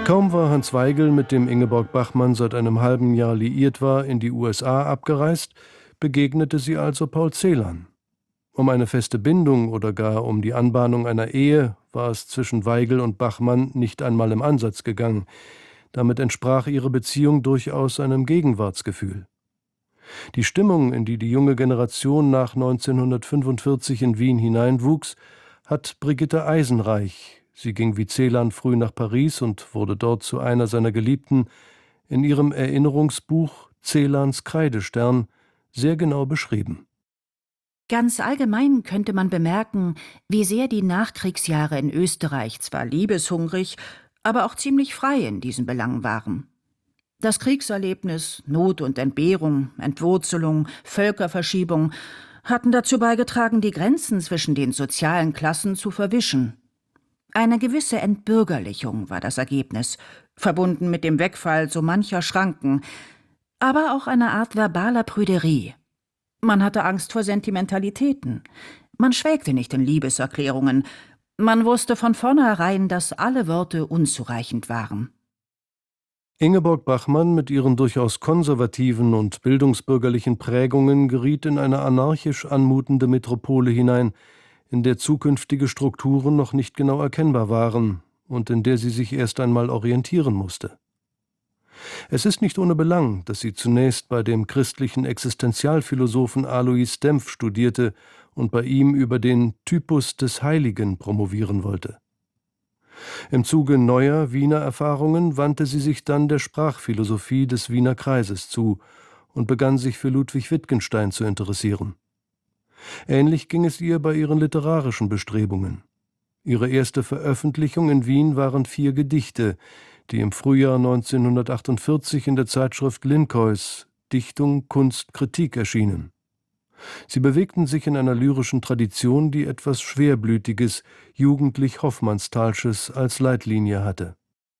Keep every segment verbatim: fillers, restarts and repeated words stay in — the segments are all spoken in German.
Kaum war Hans Weigel, mit dem Ingeborg Bachmann seit einem halben Jahr liiert war, in die U S A abgereist, begegnete sie also Paul Celan. Um eine feste Bindung oder gar um die Anbahnung einer Ehe war es zwischen Weigel und Bachmann nicht einmal im Ansatz gegangen. Damit entsprach ihre Beziehung durchaus einem Gegenwartsgefühl. Die Stimmung, in die die junge Generation nach neunzehnhundertfünfundvierzig in Wien hineinwuchs, hat Brigitte Eisenreich, sie ging wie Celan früh nach Paris und wurde dort zu einer seiner Geliebten, in ihrem Erinnerungsbuch Celans Kreidestern sehr genau beschrieben. Ganz allgemein könnte man bemerken, wie sehr die Nachkriegsjahre in Österreich zwar liebeshungrig, aber auch ziemlich frei in diesen Belangen waren. Das Kriegserlebnis, Not und Entbehrung, Entwurzelung, Völkerverschiebung hatten dazu beigetragen, die Grenzen zwischen den sozialen Klassen zu verwischen. Eine gewisse Entbürgerlichung war das Ergebnis, verbunden mit dem Wegfall so mancher Schranken, aber auch eine Art verbaler Prüderie. Man hatte Angst vor Sentimentalitäten. Man schwelgte nicht in Liebeserklärungen. Man wusste von vornherein, dass alle Worte unzureichend waren. Ingeborg Bachmann mit ihren durchaus konservativen und bildungsbürgerlichen Prägungen geriet in eine anarchisch anmutende Metropole hinein, in der zukünftige Strukturen noch nicht genau erkennbar waren und in der sie sich erst einmal orientieren musste. Es ist nicht ohne Belang, dass sie zunächst bei dem christlichen Existenzialphilosophen Alois Dempf studierte und bei ihm über den Typus des Heiligen promovieren wollte. Im Zuge neuer Wiener Erfahrungen wandte sie sich dann der Sprachphilosophie des Wiener Kreises zu und begann sich für Ludwig Wittgenstein zu interessieren. Ähnlich ging es ihr bei ihren literarischen Bestrebungen. Ihre erste Veröffentlichung in Wien waren vier Gedichte, die im Frühjahr neunzehnhundertachtundvierzig in der Zeitschrift Linkois Dichtung, Kunst, Kritik erschienen. Sie bewegten sich in einer lyrischen Tradition, die etwas Schwerblütiges, jugendlich Hoffmannstalsches als Leitlinie hatte.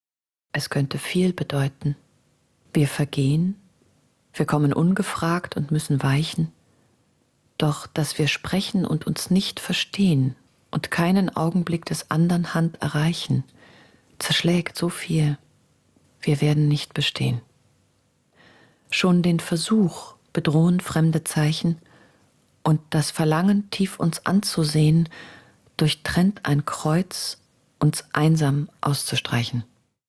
Es könnte viel bedeuten. Wir vergehen, wir kommen ungefragt und müssen weichen. Doch, dass wir sprechen und uns nicht verstehen und keinen Augenblick des andern Hand erreichen, zerschlägt so viel. Wir werden nicht bestehen. Schon den Versuch bedrohen fremde Zeichen, und das Verlangen, tief uns anzusehen, durchtrennt ein Kreuz, uns einsam auszustreichen.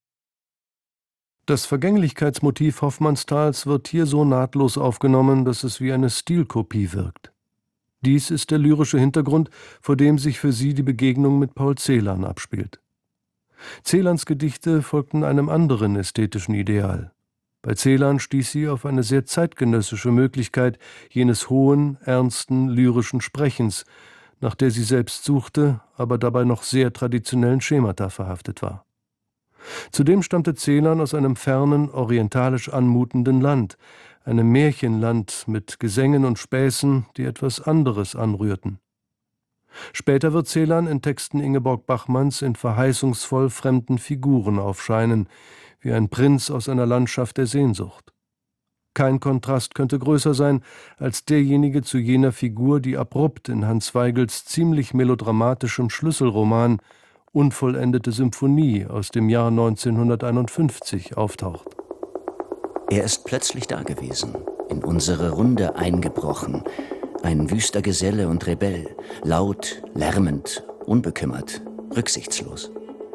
Das Vergänglichkeitsmotiv Hoffmannstals wird hier so nahtlos aufgenommen, dass es wie eine Stilkopie wirkt. Dies ist der lyrische Hintergrund, vor dem sich für sie die Begegnung mit Paul Celan abspielt. Celans Gedichte folgten einem anderen ästhetischen Ideal. Bei Celan stieß sie auf eine sehr zeitgenössische Möglichkeit jenes hohen, ernsten, lyrischen Sprechens, nach der sie selbst suchte, aber dabei noch sehr traditionellen Schemata verhaftet war. Zudem stammte Celan aus einem fernen, orientalisch anmutenden Land, einem Märchenland mit Gesängen und Späßen, die etwas anderes anrührten. Später wird Celan in Texten Ingeborg Bachmanns in verheißungsvoll fremden Figuren aufscheinen, wie ein Prinz aus einer Landschaft der Sehnsucht. Kein Kontrast könnte größer sein als derjenige zu jener Figur, die abrupt in Hans Weigels ziemlich melodramatischem Schlüsselroman Unvollendete Symphonie aus dem Jahr neunzehnhunderteinundfünfzig auftaucht. Er ist plötzlich dagewesen, in unsere Runde eingebrochen, ein wüster Geselle und Rebell, laut, lärmend, unbekümmert, rücksichtslos.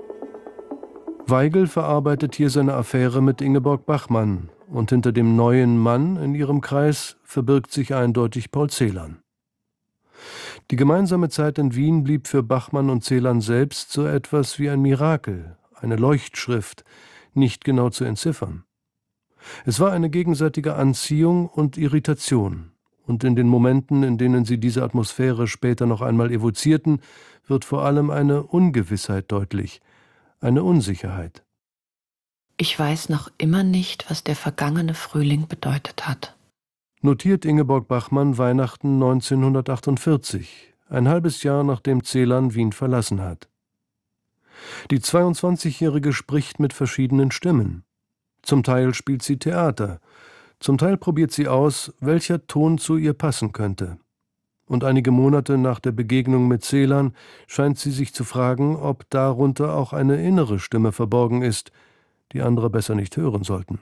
Weigel verarbeitet hier seine Affäre mit Ingeborg Bachmann, und hinter dem neuen Mann in ihrem Kreis verbirgt sich eindeutig Paul Celan. Die gemeinsame Zeit in Wien blieb für Bachmann und Celan selbst so etwas wie ein Mirakel, eine Leuchtschrift, nicht genau zu entziffern. Es war eine gegenseitige Anziehung und Irritation, und in den Momenten, in denen sie diese Atmosphäre später noch einmal evozierten, wird vor allem eine Ungewissheit deutlich, eine Unsicherheit. Ich weiß noch immer nicht, was der vergangene Frühling bedeutet hat. Notiert Ingeborg Bachmann Weihnachten neunzehnhundertachtundvierzig, ein halbes Jahr nachdem Celan Wien verlassen hat. Die zweiundzwanzigjährige spricht mit verschiedenen Stimmen. Zum Teil spielt sie Theater, zum Teil probiert sie aus, welcher Ton zu ihr passen könnte. Und einige Monate nach der Begegnung mit Celan scheint sie sich zu fragen, ob darunter auch eine innere Stimme verborgen ist, die andere besser nicht hören sollten.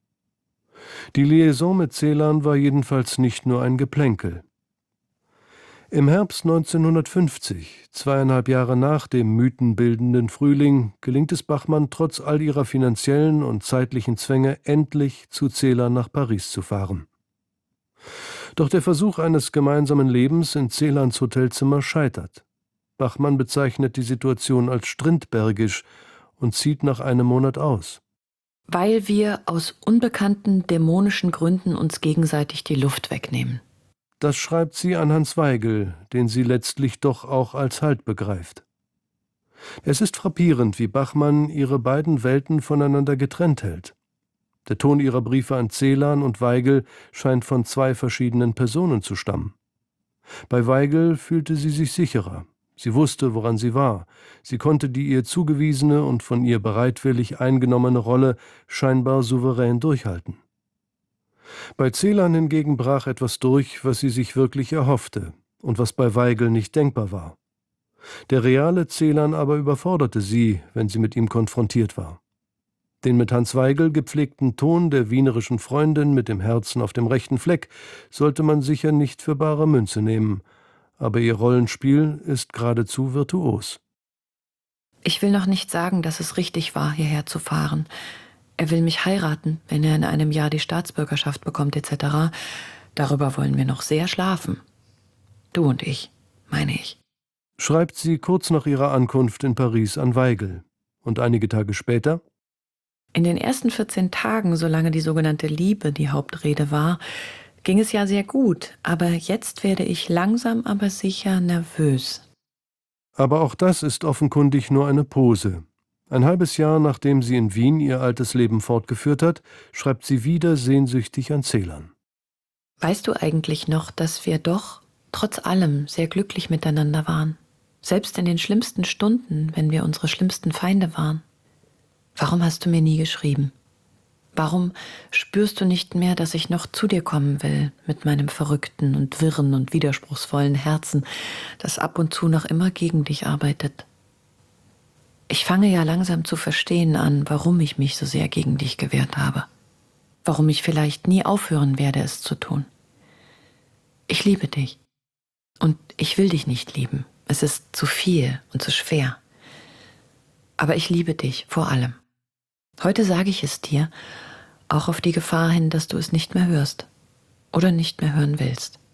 Die Liaison mit Ceylan war jedenfalls nicht nur ein Geplänkel. Im Herbst neunzehnhundertfünfzig, zweieinhalb Jahre nach dem mythenbildenden Frühling, gelingt es Bachmann trotz all ihrer finanziellen und zeitlichen Zwänge endlich zu Ceylan nach Paris zu fahren. Doch der Versuch eines gemeinsamen Lebens in Ceylans Hotelzimmer scheitert. Bachmann bezeichnet die Situation als strindbergisch und zieht nach einem Monat aus. Weil wir aus unbekannten dämonischen Gründen uns gegenseitig die Luft wegnehmen. Das schreibt sie an Hans Weigel, den sie letztlich doch auch als Halt begreift. Es ist frappierend, wie Bachmann ihre beiden Welten voneinander getrennt hält. Der Ton ihrer Briefe an Ceylan und Weigel scheint von zwei verschiedenen Personen zu stammen. Bei Weigel fühlte sie sich sicherer. Sie wusste, woran sie war. Sie konnte die ihr zugewiesene und von ihr bereitwillig eingenommene Rolle scheinbar souverän durchhalten. Bei Ceylan hingegen brach etwas durch, was sie sich wirklich erhoffte und was bei Weigel nicht denkbar war. Der reale Ceylan aber überforderte sie, wenn sie mit ihm konfrontiert war. Den mit Hans Weigel gepflegten Ton der wienerischen Freundin mit dem Herzen auf dem rechten Fleck sollte man sicher nicht für bare Münze nehmen, aber ihr Rollenspiel ist geradezu virtuos. Ich will noch nicht sagen, dass es richtig war, hierher zu fahren. Er will mich heiraten, wenn er in einem Jahr die Staatsbürgerschaft bekommt et cetera. Darüber wollen wir noch sehr schlafen. Du und ich, meine ich. Schreibt sie kurz nach ihrer Ankunft in Paris an Weigel. Und einige Tage später? In den ersten vierzehn Tagen, solange die sogenannte Liebe die Hauptrede war, ging es ja sehr gut. Aber jetzt werde ich langsam aber sicher nervös. Aber auch das ist offenkundig nur eine Pose. Ein halbes Jahr nachdem sie in Wien ihr altes Leben fortgeführt hat, schreibt sie wieder sehnsüchtig an Ceylan. Weißt du eigentlich noch, dass wir doch, trotz allem, sehr glücklich miteinander waren? Selbst in den schlimmsten Stunden, wenn wir unsere schlimmsten Feinde waren. Warum hast du mir nie geschrieben? Warum spürst du nicht mehr, dass ich noch zu dir kommen will, mit meinem verrückten und wirren und widerspruchsvollen Herzen, das ab und zu noch immer gegen dich arbeitet? Ich fange ja langsam zu verstehen an, warum ich mich so sehr gegen dich gewehrt habe. Warum ich vielleicht nie aufhören werde, es zu tun. Ich liebe dich. Und ich will dich nicht lieben. Es ist zu viel und zu schwer. Aber ich liebe dich vor allem. Heute sage ich es dir, auch auf die Gefahr hin, dass du es nicht mehr hörst oder nicht mehr hören willst.